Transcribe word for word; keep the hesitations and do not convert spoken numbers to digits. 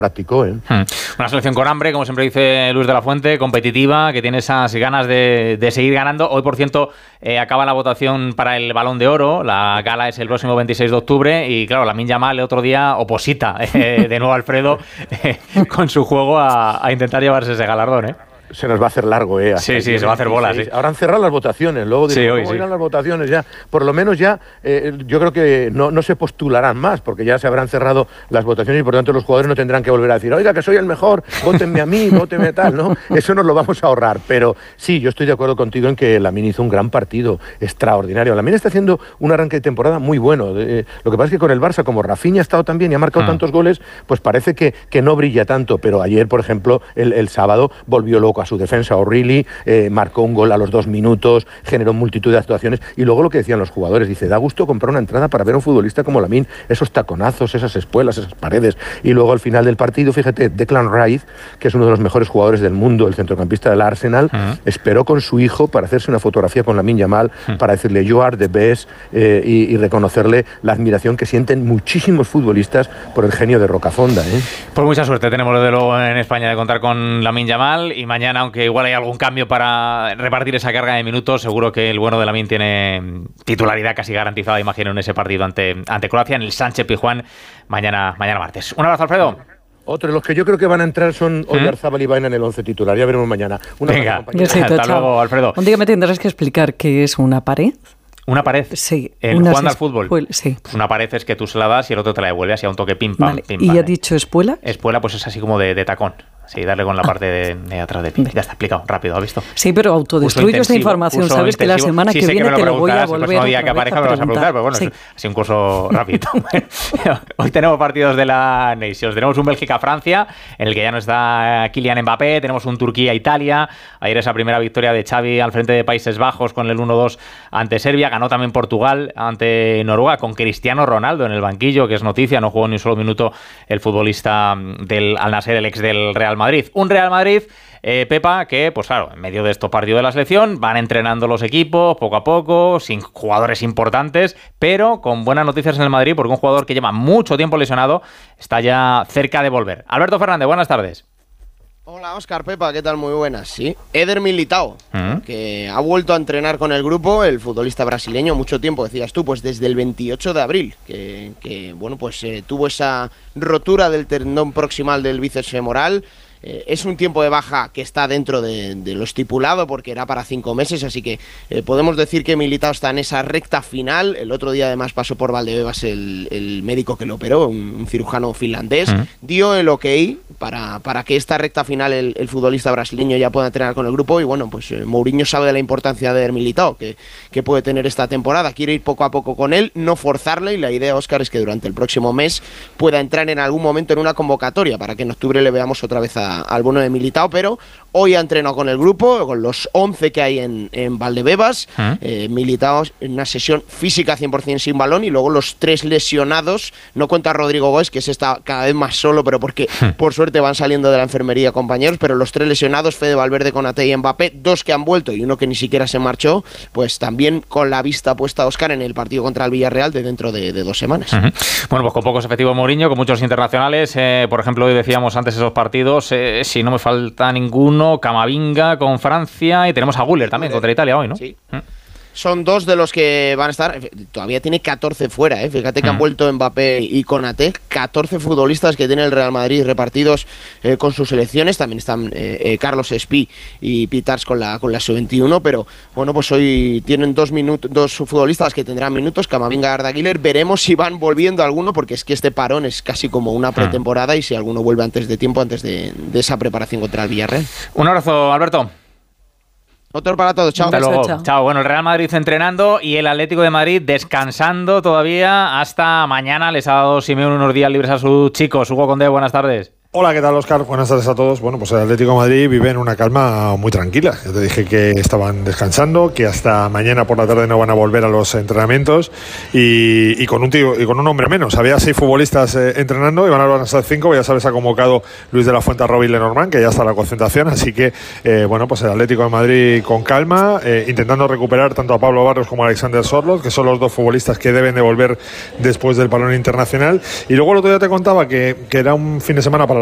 Practicó, ¿eh? Hmm. Una selección con hambre, como siempre dice Luis de la Fuente, competitiva, que tiene esas ganas de, de seguir ganando. Hoy, por cierto, eh, acaba la votación para el Balón de Oro. La gala es el próximo veintiséis de octubre y, claro, Lamine Yamal el otro día oposita eh, de nuevo a Alfredo eh, con su juego a, a intentar llevarse ese galardón, ¿eh? Se nos va a hacer largo, ¿eh? Sí, sí, se va a hacer bola, sí. Ahora han cerrado las votaciones, luego dirán, sí, hoy, ¿cómo sí. irán las votaciones ya? Por lo menos ya, eh, yo creo que no, no se postularán más, porque ya se habrán cerrado las votaciones y por lo tanto los jugadores no tendrán que volver a decir, oiga, que soy el mejor, vótenme a mí, vótenme a tal, ¿no? Eso nos lo vamos a ahorrar, pero sí, yo estoy de acuerdo contigo en que Lamine hizo un gran partido, extraordinario. Lamine está haciendo un arranque de temporada muy bueno. Eh, lo que pasa es que con el Barça, como Rafinha ha estado tan bien y ha marcado ah. tantos goles, pues parece que, que no brilla tanto, pero ayer, por ejemplo, el, el sábado volvió loco a su defensa, horrible. Eh, marcó un gol a los dos minutos, generó multitud de actuaciones y luego lo que decían los jugadores, dice, da gusto comprar una entrada para ver a un futbolista como Lamine, esos taconazos, esas espuelas, esas paredes, y luego al final del partido, fíjate, Declan Rice, que es uno de los mejores jugadores del mundo, el centrocampista del Arsenal, uh-huh. esperó con su hijo para hacerse una fotografía con Lamine Yamal, uh-huh. para decirle you are the best eh, y, y reconocerle la admiración que sienten muchísimos futbolistas por el genio de Rocafonda, ¿eh? Pues mucha suerte tenemos desde luego en España de contar con Lamine Yamal y mañana, aunque igual hay algo un cambio para repartir esa carga de minutos, seguro que el bueno de Lamine tiene titularidad casi garantizada, imagino, en ese partido ante, ante Croacia, en el Sánchez Pizjuán, mañana, mañana martes. Un abrazo, Alfredo. Otro de los que yo creo que van a entrar son Oyarzábal y Baena en el once titular. Ya veremos mañana. Una Venga, hasta chao. Luego, Alfredo. Un día me tendrás que explicar qué es una pared. ¿Una pared? Sí. ¿El jugando al fútbol? Espuel, sí. Pues una pared es que tú se la das y el otro te la devuelve así a un toque pim pam, vale. pim pam. ¿Y pam, ha eh. dicho espuela? Espuela pues es así como de, de tacón. Sí, darle con la parte de, de atrás de pin. Ya está explicado, rápido, ¿has visto? Sí, pero autodestruyo esta información. Sabes intensivo. Que la semana sí, que viene que te lo voy a volver a día que aparezca me lo vas a preguntar, pero bueno, sí. es así un curso rápido. Hoy tenemos partidos de la Nations. Tenemos un Bélgica-Francia, en el que ya no está Kylian Mbappé. Tenemos un Turquía-Italia. Ayer esa primera victoria de Xavi al frente de Países Bajos con el uno dos ante Serbia. Ganó también Portugal ante Noruega con Cristiano Ronaldo en el banquillo, que es noticia. No jugó ni un solo minuto el futbolista del Al Nassr, el ex del Real Madrid. Un Real Madrid Madrid, eh, Pepa, que pues claro, en medio de estos partidos de la selección van entrenando los equipos poco a poco, sin jugadores importantes, pero con buenas noticias en el Madrid, porque un jugador que lleva mucho tiempo lesionado está ya cerca de volver. Alberto Fernández, buenas tardes. Hola Óscar, Pepa, ¿qué tal? Muy buenas. Sí, Eder Militão, ¿Mm? que ha vuelto a entrenar con el grupo, el futbolista brasileño, mucho tiempo, decías tú, pues desde el veintiocho de abril, que, que bueno, pues eh, tuvo esa rotura del tendón proximal del bíceps femoral. Eh, es un tiempo de baja que está dentro de, de lo estipulado porque era para cinco meses, así que eh, podemos decir que Militão está en esa recta final. El otro día además pasó por Valdebebas el, el médico que lo operó, un, un cirujano finlandés, uh-huh. dio el ok para, para que esta recta final el, el futbolista brasileño ya pueda entrenar con el grupo y bueno, pues eh, Mourinho sabe de la importancia de Militão que, que puede tener esta temporada, quiere ir poco a poco con él, no forzarle y la idea, Óscar, es que durante el próximo mes pueda entrar en algún momento en una convocatoria para que en octubre le veamos otra vez a al bono de Militão, pero hoy ha entrenado con el grupo, con los once que hay en, en Valdebebas. ¿Eh? Eh, Militão en una sesión física cien por ciento sin balón y luego los tres lesionados, no cuenta Rodrigo Góes, que se está cada vez más solo, pero porque ¿Eh? por suerte van saliendo de la enfermería compañeros, pero los tres lesionados, Fede Valverde, Konaté y Mbappé, dos que han vuelto y uno que ni siquiera se marchó, pues también con la vista puesta, Óscar, en el partido contra el Villarreal de dentro de, de dos semanas. Uh-huh. Bueno, pues con pocos efectivos Mourinho, con muchos internacionales, eh, por ejemplo, hoy decíamos antes esos partidos, eh, si no me falta ninguno, Camavinga con Francia y tenemos a Güler también contra Italia hoy, ¿no? Sí. ¿Mm? Son dos de los que van a estar. Todavía tiene catorce fuera, ¿eh? Fíjate que mm. han vuelto Mbappé y Konaté. catorce futbolistas que tiene el Real Madrid repartidos eh, con sus selecciones. También están eh, eh, Carlos Espí y Pitars con la con la sub veintiuno. Pero bueno, pues hoy tienen dos, minutos, dos futbolistas que tendrán minutos, Camavinga y Arda Güler. Veremos si van volviendo alguno, porque es que este parón es casi como una pretemporada. Mm. Y si alguno vuelve antes de tiempo, antes de, de esa preparación contra el Villarreal. Un abrazo, Alberto. Otro para todos, chao. Hasta luego. Chao. chao. Bueno, el Real Madrid entrenando y el Atlético de Madrid descansando todavía hasta mañana. Les ha dado Simeone unos días libres a sus chicos. Hugo Condé, buenas tardes. Hola, ¿qué tal, Óscar? Buenas tardes a todos. Bueno, pues el Atlético de Madrid vive en una calma muy tranquila. Yo te dije que estaban descansando, que hasta mañana por la tarde no van a volver a los entrenamientos y, y con un tío y con un hombre menos. Había seis futbolistas eh, entrenando y van a volver a ser cinco. Ya sabes, ha convocado Luis de la Fuente a Robin Lenormand, que ya está en la concentración. Así que, eh, bueno, pues el Atlético de Madrid con calma, eh, intentando recuperar tanto a Pablo Barrios como a Alexander Sorloth, que son los dos futbolistas que deben de volver después del parón internacional. Y luego el otro día te contaba que, que era un fin de semana para